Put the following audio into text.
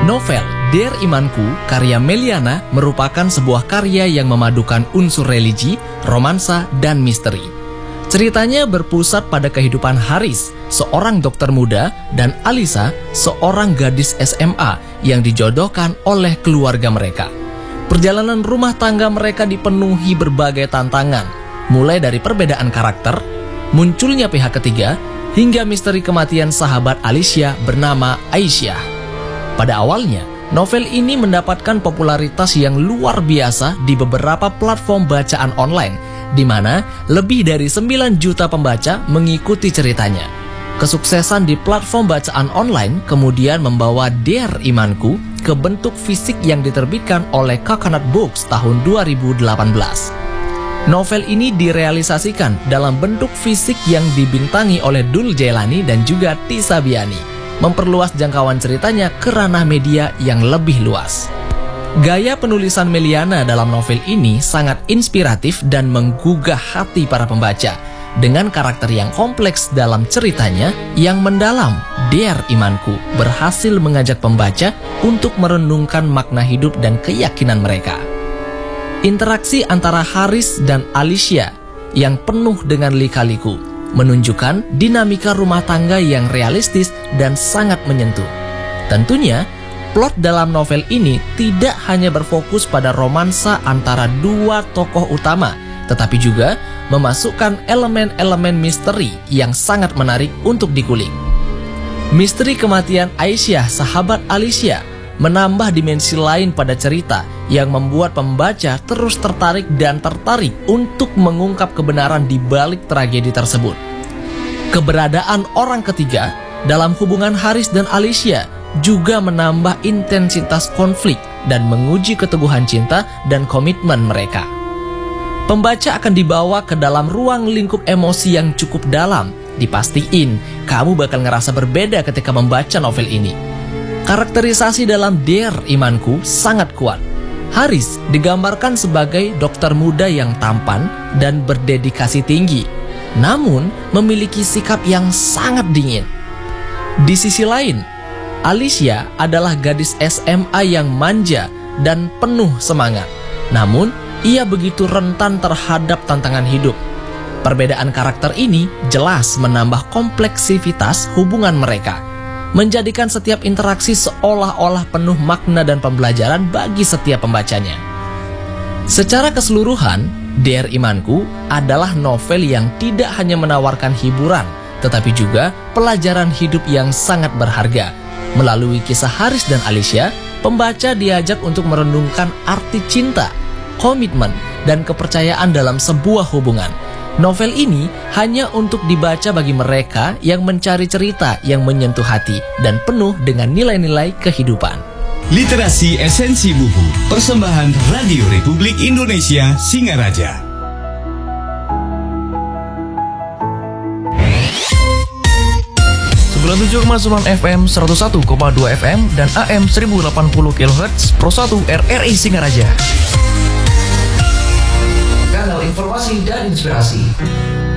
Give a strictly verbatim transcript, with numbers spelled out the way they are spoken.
Novel Dear Imanku karya Meliana merupakan sebuah karya yang memadukan unsur religi, romansa, dan misteri. Ceritanya berpusat pada kehidupan Haris, seorang dokter muda, dan Alisa, seorang gadis S M A yang dijodohkan oleh keluarga mereka. Perjalanan rumah tangga mereka dipenuhi berbagai tantangan, mulai dari perbedaan karakter, munculnya pihak ketiga, hingga misteri kematian sahabat Alicia bernama Aisyah. Pada awalnya, novel ini mendapatkan popularitas yang luar biasa di beberapa platform bacaan online, di mana lebih dari sembilan juta pembaca mengikuti ceritanya. Kesuksesan di platform bacaan online kemudian membawa Dear Imanku ke bentuk fisik yang diterbitkan oleh Coconut Books tahun dua ribu delapan belas. Novel ini direalisasikan dalam bentuk fisik yang dibintangi oleh Dul Jailani dan juga Tisa Biani, memperluas jangkauan ceritanya ke ranah media yang lebih luas. Gaya penulisan Meliana dalam novel ini sangat inspiratif dan menggugah hati para pembaca. Dengan karakter yang kompleks dalam ceritanya yang mendalam, Dear Imanku berhasil mengajak pembaca untuk merenungkan makna hidup dan keyakinan mereka. Interaksi antara Haris dan Alicia yang penuh dengan lika-liku menunjukkan dinamika rumah tangga yang realistis dan sangat menyentuh. Tentunya, plot dalam novel ini tidak hanya berfokus pada romansa antara dua tokoh utama, tetapi juga memasukkan elemen-elemen misteri yang sangat menarik untuk dikulik. Misteri kematian Aisyah, sahabat Alicia, menambah dimensi lain pada cerita yang membuat pembaca terus tertarik dan tertarik untuk mengungkap kebenaran di balik tragedi tersebut. Keberadaan orang ketiga dalam hubungan Haris dan Alicia juga menambah intensitas konflik dan menguji keteguhan cinta dan komitmen mereka. Pembaca akan dibawa ke dalam ruang lingkup emosi yang cukup dalam. Dipastiin kamu bakal ngerasa berbeda ketika membaca novel ini. Karakterisasi dalam Dear Imanku sangat kuat. Haris digambarkan sebagai dokter muda yang tampan dan berdedikasi tinggi, namun memiliki sikap yang sangat dingin. Di sisi lain, Alicia adalah gadis S M A yang manja dan penuh semangat, namun ia begitu rentan terhadap tantangan hidup. Perbedaan karakter ini jelas menambah kompleksivitas hubungan mereka, menjadikan setiap interaksi seolah-olah penuh makna dan pembelajaran bagi setiap pembacanya. Secara keseluruhan, Dear Imanku adalah novel yang tidak hanya menawarkan hiburan, tetapi juga pelajaran hidup yang sangat berharga. Melalui kisah Haris dan Alicia, pembaca diajak untuk merenungkan arti cinta, komitmen, dan kepercayaan dalam sebuah hubungan. Novel ini hanya untuk dibaca bagi mereka yang mencari cerita yang menyentuh hati dan penuh dengan nilai-nilai kehidupan. Literasi Esensi Buku, persembahan Radio Republik Indonesia Singaraja. sembilan puluh tujuh koma sembilan F M, seratus satu koma dua F M, dan A M seribu delapan puluh kilohertz Pro satu R R I Singaraja. Kanal informasi dan inspirasi.